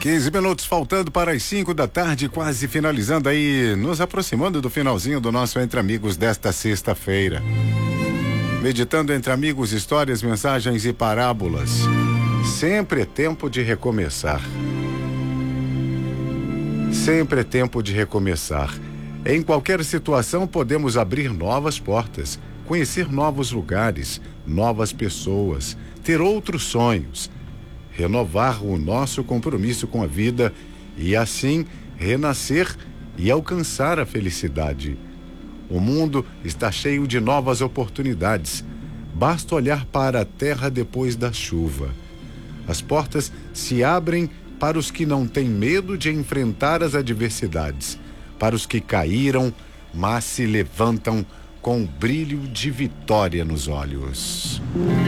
15 minutos faltando para as 5 da tarde, quase finalizando aí, nos aproximando do finalzinho do nosso Entre Amigos desta sexta-feira. Meditando entre amigos, histórias, mensagens e parábolas. Sempre é tempo de recomeçar. Sempre é tempo de recomeçar. Em qualquer situação podemos abrir novas portas, conhecer novos lugares, novas pessoas, ter outros sonhos, renovar o nosso compromisso com a vida e assim renascer e alcançar a felicidade. O mundo está cheio de novas oportunidades. Basta olhar para a terra depois da chuva. As portas se abrem para os que não têm medo de enfrentar as adversidades, para os que caíram, mas se levantam com o brilho de vitória nos olhos.